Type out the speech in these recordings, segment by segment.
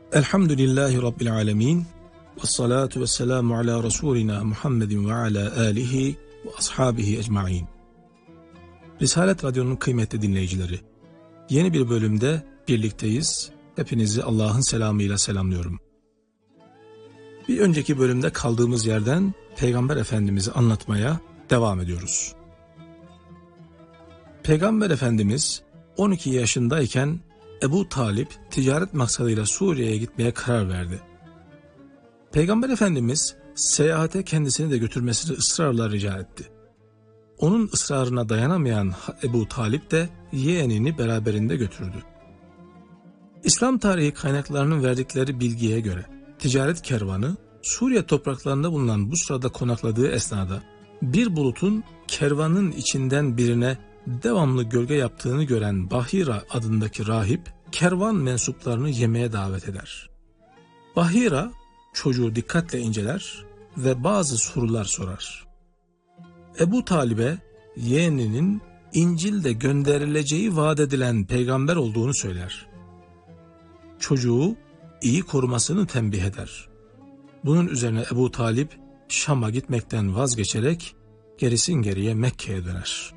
Elhamdülillahi Rabbil alemin. Vessalatu vesselamu ala Resulina Muhammedin ve ala alihi ve ashabihi ecmain. Risalet Radyo'nun kıymetli dinleyicileri, yeni bir bölümde birlikteyiz. Hepinizi Allah'ın selamıyla selamlıyorum. Bir önceki bölümde kaldığımız yerden Peygamber Efendimiz'i anlatmaya devam ediyoruz. Peygamber Efendimiz 12 yaşındayken Ebu Talip ticaret maksadıyla Suriye'ye gitmeye karar verdi. Peygamber Efendimiz seyahate kendisini de götürmesini ısrarla rica etti. Onun ısrarına dayanamayan Ebu Talip de yeğenini beraberinde götürdü. İslam tarihi kaynaklarının verdikleri bilgiye göre ticaret kervanı Suriye topraklarında bulunan bu sırada konakladığı esnada bir bulutun kervanın içinden birine devamlı gölge yaptığını gören Bahira adındaki rahip kervan mensuplarını yemeğe davet eder. Bahira çocuğu dikkatle inceler ve bazı sorular sorar. Ebu Talib'e yeğeninin İncil'de gönderileceği vaat edilen peygamber olduğunu söyler. Çocuğu iyi korumasını tembih eder. Bunun üzerine Ebu Talip Şam'a gitmekten vazgeçerek gerisin geriye Mekke'ye döner.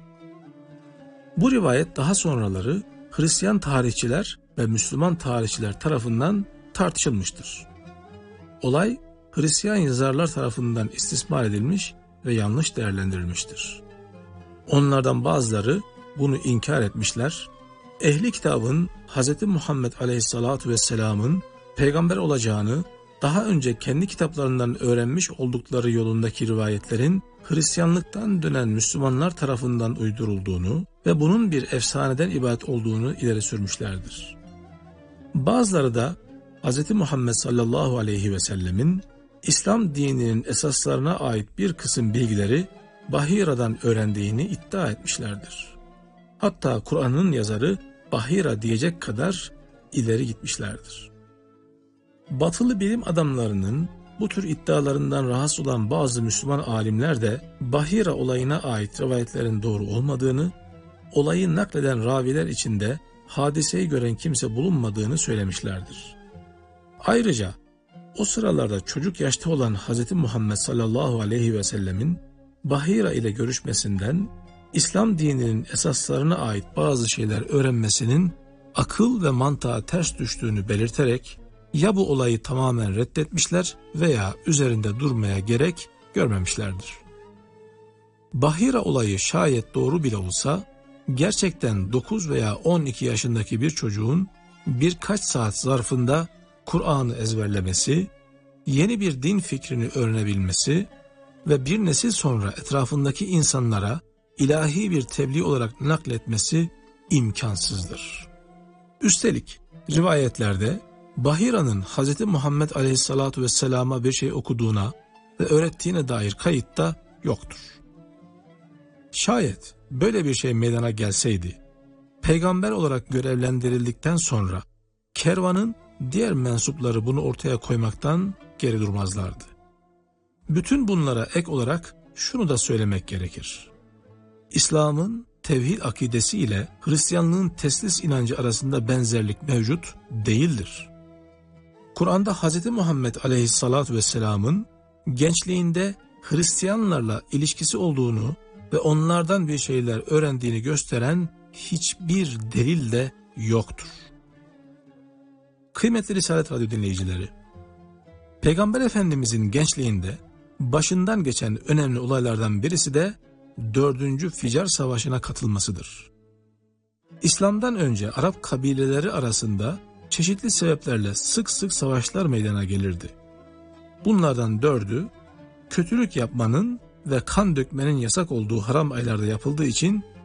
Bu rivayet daha sonraları Hristiyan tarihçiler ve Müslüman tarihçiler tarafından tartışılmıştır. Olay Hristiyan yazarlar tarafından istismar edilmiş ve yanlış değerlendirilmiştir. Onlardan bazıları bunu inkar etmişler. Ehli kitabın Hz. Muhammed Aleyhisselatü Vesselam'ın peygamber olacağını daha önce kendi kitaplarından öğrenmiş oldukları yolundaki rivayetlerin Hristiyanlıktan dönen Müslümanlar tarafından uydurulduğunu ve bunun bir efsaneden ibaret olduğunu ileri sürmüşlerdir. Bazıları da Hz. Muhammed sallallahu aleyhi ve sellemin İslam dininin esaslarına ait bir kısım bilgileri Bahira'dan öğrendiğini iddia etmişlerdir. Hatta Kur'an'ın yazarı Bahira diyecek kadar ileri gitmişlerdir. Batılı bilim adamlarının bu tür iddialarından rahatsız olan bazı Müslüman alimler de Bahira olayına ait rivayetlerin doğru olmadığını, olayı nakleden raviler içinde hadiseyi gören kimse bulunmadığını söylemişlerdir. Ayrıca o sıralarda çocuk yaşta olan Hz. Muhammed sallallahu aleyhi ve sellemin Bahira ile görüşmesinden İslam dininin esaslarına ait bazı şeyler öğrenmesinin akıl ve mantığa ters düştüğünü belirterek ya bu olayı tamamen reddetmişler veya üzerinde durmaya gerek görmemişlerdir. Bahira olayı şayet doğru bile olsa gerçekten 9 veya 12 yaşındaki bir çocuğun birkaç saat zarfında Kur'an'ı ezberlemesi, yeni bir din fikrini öğrenebilmesi ve bir nesil sonra etrafındaki insanlara ilahi bir tebliğ olarak nakletmesi imkansızdır. Üstelik rivayetlerde Bahira'nın Hz. Muhammed Aleyhisselatü Vesselam'a bir şey okuduğuna ve öğrettiğine dair kayıt da yoktur. Şayet böyle bir şey meydana gelseydi, peygamber olarak görevlendirildikten sonra kervanın diğer mensupları bunu ortaya koymaktan geri durmazlardı. Bütün bunlara ek olarak şunu da söylemek gerekir. İslam'ın tevhid akidesi ile Hristiyanlığın teslis inancı arasında benzerlik mevcut değildir. Kur'an'da Hz. Muhammed Aleyhisselatü Vesselam'ın gençliğinde Hristiyanlarla ilişkisi olduğunu ve onlardan bir şeyler öğrendiğini gösteren hiçbir delil de yoktur. Kıymetli Risalet Radyo dinleyicileri, Peygamber Efendimizin gençliğinde başından geçen önemli olaylardan birisi de 4. Ficar Savaşı'na katılmasıdır. İslam'dan önce Arap kabileleri arasında çeşitli sebeplerle sık sık savaşlar meydana gelirdi. Bunlardan 4'ü kötülük yapmanın ve kan dökmenin yasak olduğu haram aylarda yapıldığı için